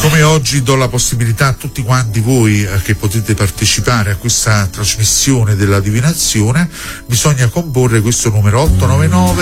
Come oggi do la possibilità a tutti quanti voi che potete partecipare a questa trasmissione della divinazione, bisogna comporre questo numero 899